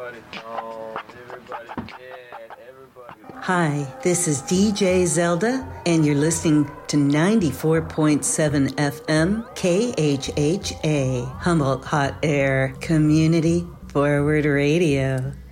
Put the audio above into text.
Hi, this is DJ Zelda, and you're listening to 94.7 FM KHHA, Humboldt Hot Air Community Forward Radio.